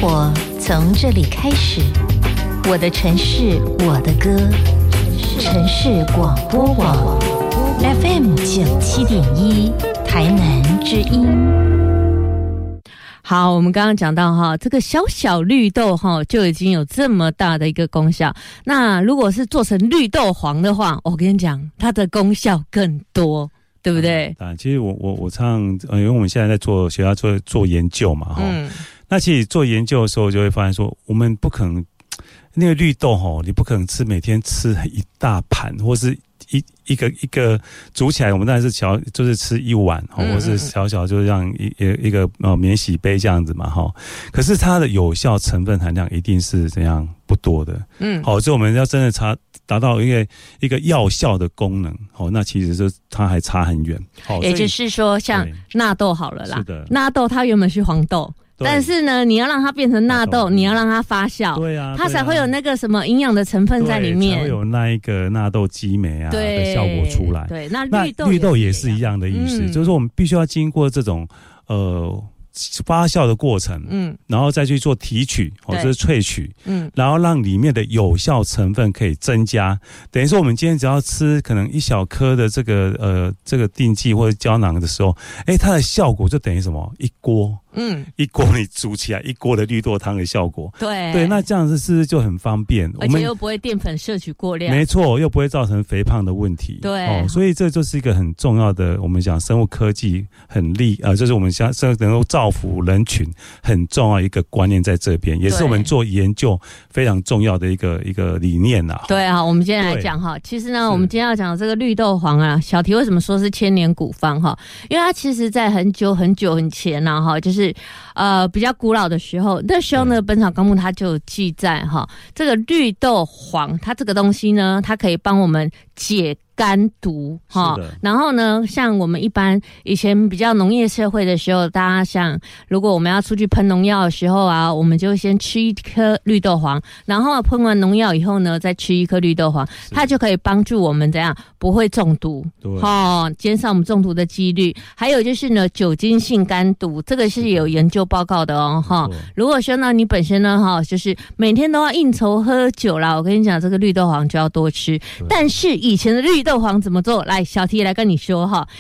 活从这里开始，我的城市，我的歌，城市广播网 FM97.1台南之音。 好，我们刚刚讲到哈，这个小小绿豆哈就已经有这么大的一个功效。那如果是做成绿豆黄的话，我跟你讲，它的功效更多，对不对？ 其实我常因为我们现在在学校做研究嘛，哈。那其实做研究的时候，就会发现说，我们不可能那个绿豆哈，你不可能每天吃一大盘，或是一个煮起来，我们当然是就是吃一碗，或是小就让一个免洗杯这样子嘛，哈。可是它的有效成分含量一定是怎样不多的，好，所以我们要真的达到一个药效的功能，好，那其实它还差很远。好， 也就是说，像纳豆好了啦， 是的， 纳豆它原本是黄豆。但是呢，你要让它变成纳豆，你要让它发酵， 对啊， 它才会有那个什么营养的成分在里面， 才会有那一个纳豆激酶啊的效果出来。 对，那绿豆也是一样的意思，就是说我们必须要经过这种发酵的过程，然后再去做提取，这是萃取，然后让里面的有效成分可以增加。等于说，我们今天只要吃可能1小颗的这个定剂或者胶囊的时候，它的效果就等于什么？一锅你煮起来一锅的绿豆汤的效果。对，那这样子是不是就很方便？ 而且又不会淀粉摄取过量， 没错，又不会造成肥胖的问题。 对， 所以这就是一个很重要的，我们讲生物科技就是我们想能够造福人群很重要一个观念在这边，也是我们做研究非常重要的一个理念啊。 对啊，我们今天来讲哈，其实呢，我们今天要讲这个绿豆黄啊，小题为什么说是千年古方哈？因为它其实在很久很前啊哈，就是比较古老的时候，那时候呢，《本草纲目》它就有记载哈，这个绿豆黄它这个东西呢，它可以帮我们解肝毒哈，然后呢，像我们一般以前比较农业社会的时候，大家像如果我们要出去喷农药的时候啊，我们就先吃一颗绿豆黄，然后喷完农药以后呢，再吃一颗绿豆黄，它就可以帮助我们怎样不会中毒，减少我们中毒的几率。还有就是呢，酒精性肝毒，这个是有研究报告的哦哈。如果说呢，你本身呢哈，就是每天都要应酬喝酒啦，我跟你讲，这个绿豆黄就要多吃。但是以前的绿豆黄怎么做？来，小T来跟你说哈。